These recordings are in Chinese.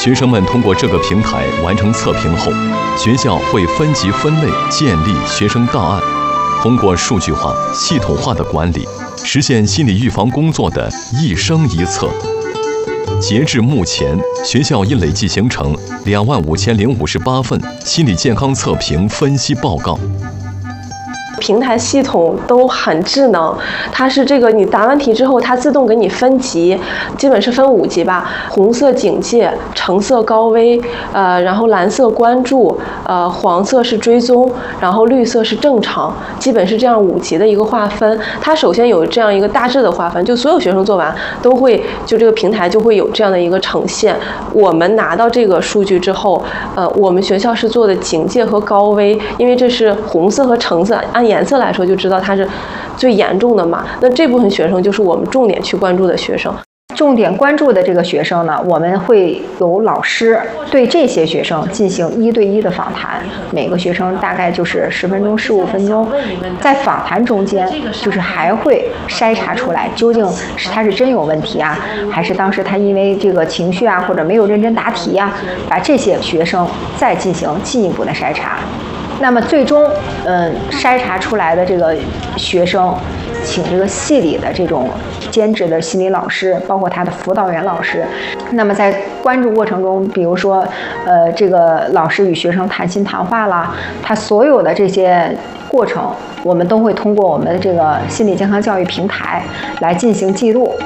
学生们通过这个平台完成测评后，学校会分级分类建立学生档案，通过数据化、系统化的管理，实现心理预防工作的一生一策。截至目前，学校已累计形成25058份心理健康测评分析报告。 平台系统都很智能，它是这个你答完题之后，它自动给你分级，基本是分5级吧，红色警戒，橙色高危，然后蓝色关注，黄色是追踪，然后绿色是正常，基本是这样5级的一个划分。它首先有这样一个大致的划分，就所有学生做完都会，就这个平台就会有这样的一个呈现。我们拿到这个数据之后，我们学校是做的警戒和高危，因为这是红色和橙色，按颜色来说就知道它是最严重的嘛。那这部分学生就是我们重点去关注的学生。 重点关注的这个学生呢，我们会有老师对这些学生进行1对1的访谈，每个学生大概就是10分钟、15分钟。在访谈中间，就是还会筛查出来究竟是他是真有问题啊，还是当时他因为这个情绪啊，或者没有认真答题啊，把这些学生再进行进一步的筛查。那么最终，筛查出来的这个学生，请这个系里的这种兼职的心理老师，包括他的辅导员老师。那么在关注过程中，比如说，这个老师与学生谈心谈话啦，他所有的这些过程，我们都会通过我们的这个心理健康教育平台来进行记录。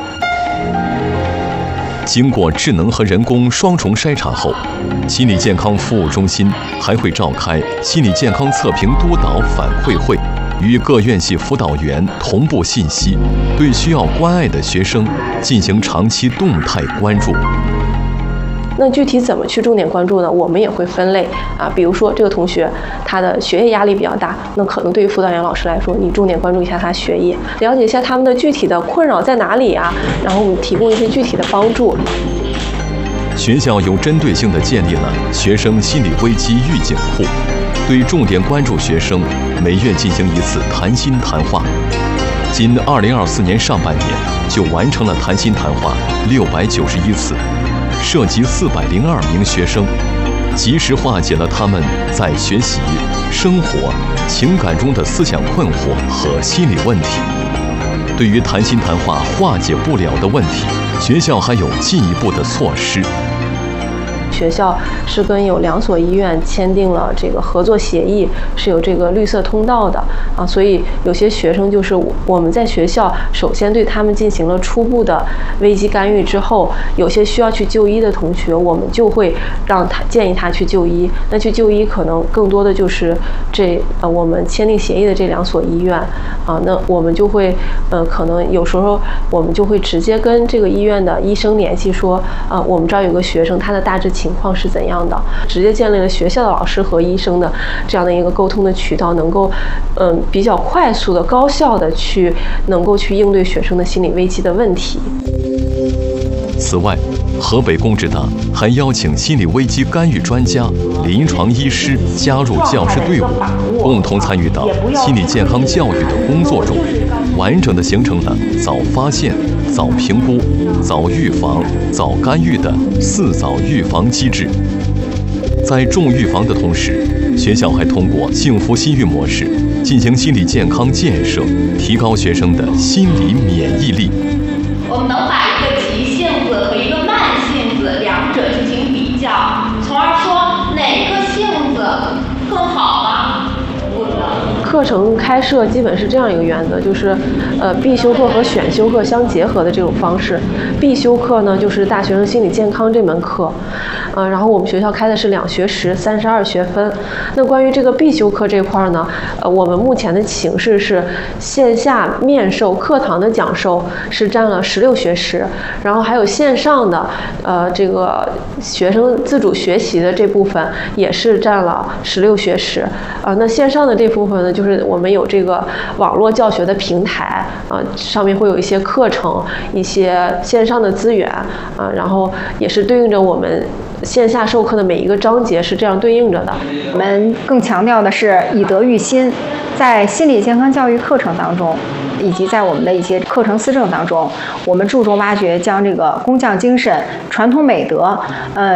经过智能和人工双重筛查后，心理健康服务中心还会召开心理健康测评督导反馈会，与各院系辅导员同步信息，对需要关爱的学生进行长期动态关注。 那具体怎么去重点关注呢？我们也会分类啊，比如说这个同学他的学业压力比较大，那可能对于辅导员老师来说，你重点关注一下他学业，了解一下他们的具体的困扰在哪里啊，然后我们提供一些具体的帮助。 学校有针对性地建立了学生心理危机预警库，对重点关注学生每月进行1次谈心谈话。仅2024年上半年就完成了谈心谈话691次，涉及402名学生，及时化解了他们在学习、生活、情感中的思想困惑和心理问题。对于谈心谈话化解不了的问题，学校还有进一步的措施。 学校是跟有2所医院签订了这个合作协议，是有这个绿色通道的啊，所以有些学生就是我们在学校首先对他们进行了初步的危机干预之后，有些需要去就医的同学，我们就会建议他去就医。那去就医可能更多的就是我们签订协议的这2所医院啊，那我们就会可能有时候我们就会直接跟这个医院的医生联系说我们这儿有个学生他的大致情况是怎样的，直接建立了学校的老师和医生的这样的一个沟通的渠道，能够比较快速的高效的能够去应对学生的心理危机的问题。 此外，河北工职大还邀请心理危机干预专家、临床医师加入教师队伍，共同参与到心理健康教育的工作中，完整的形成了早发现、早评估、早预防、早干预的4早预防机制。在重预防的同时，学校还通过幸福心育模式进行心理健康建设，提高学生的心理免疫力。 我们能把一个急性子和一个慢性子2者进行比较，从而说哪个性子更好吗？不能。 课程开设基本是这样一个原则，就是必修课和选修课相结合的这种方式。必修课呢就是大学生心理健康这门课，然后我们学校开的是2学时，32学分。那关于这个必修课这块呢，我们目前的形式是线下面授课堂的讲授是占了16学时，然后还有线上的这个学生自主学习的这部分也是占了16学时。那线上的这部分呢，就是我们有这个网络教学的平台上面会有一些课程、一些线上的资源然后也是对应着我们线下授课的每一个章节是这样对应着的。 我们更强调的是以德育心，在心理健康教育课程当中，以及在我们的一些课程思政当中，我们注重挖掘将这个工匠精神、传统美德，